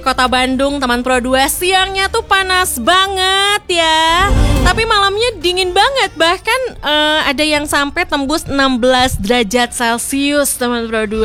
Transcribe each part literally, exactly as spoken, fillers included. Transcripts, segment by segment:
Kota Bandung, teman Pro dua, siangnya tuh panas banget ya. Tapi malamnya dingin banget. Bahkan uh, ada yang sampai tembus enam belas derajat Celcius, teman Pro dua.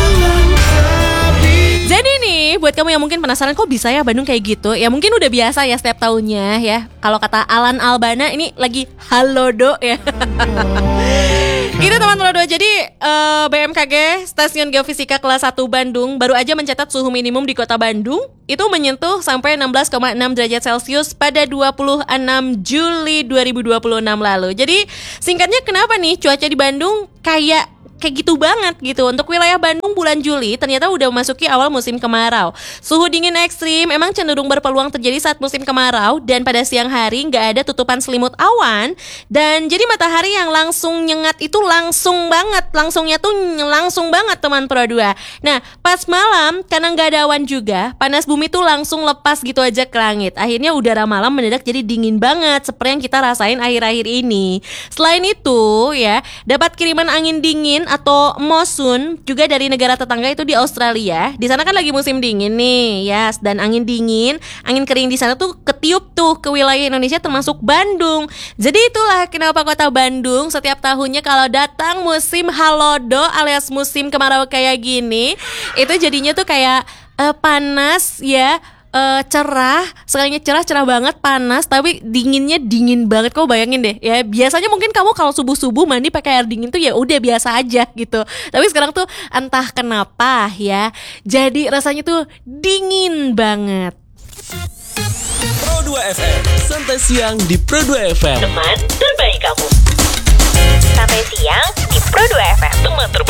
Jadi nih, buat kamu yang mungkin penasaran kok bisa ya Bandung kayak gitu, ya mungkin udah biasa ya setiap tahunnya ya. Kalau kata Alan Albana, ini lagi halodo ya. Gitu teman Pro dua, jadi uh, B M K G Stasiun Geofisika Kelas satu Bandung baru aja mencatat suhu minimum di kota Bandung itu menyentuh sampai enam belas koma enam derajat Celcius pada dua puluh enam Juli dua ribu dua puluh enam lalu. Jadi singkatnya kenapa nih cuaca di Bandung kayak kayak gitu banget gitu. Untuk wilayah Bandung bulan Juli ternyata udah memasuki awal musim kemarau. Suhu dingin ekstrim emang cenderung berpeluang terjadi saat musim kemarau, dan pada siang hari nggak ada tutupan selimut awan, dan jadi matahari yang langsung nyengat itu langsung banget, langsungnya tuh langsung banget teman Pro dua. Nah pas malam karena nggak ada awan juga, panas bumi tuh langsung lepas gitu aja ke langit. Akhirnya udara malam mendadak jadi dingin banget seperti yang kita rasain akhir-akhir ini. Selain itu ya, dapat kiriman angin dingin atau monsun juga dari negara tetangga itu di Australia. Di sana kan lagi musim dingin nih, ya, yes, dan angin dingin, angin kering di sana tuh ketiup tuh ke wilayah Indonesia termasuk Bandung. Jadi itulah kenapa kota Bandung setiap tahunnya kalau datang musim halodo alias musim kemarau kayak gini, itu jadinya tuh kayak uh, panas ya. Uh, cerah, sekalinya cerah, cerah banget, panas, tapi dinginnya dingin banget. Kau bayangin deh ya, biasanya mungkin kamu kalau subuh-subuh mandi pakai air dingin tuh ya udah biasa aja gitu. Tapi sekarang tuh entah kenapa ya, jadi rasanya tuh dingin banget. Pro dua F M, santai siang di Pro dua F M. Teman terbaik kamu. Sampai siang di Pro dua F M. Teman terbaik.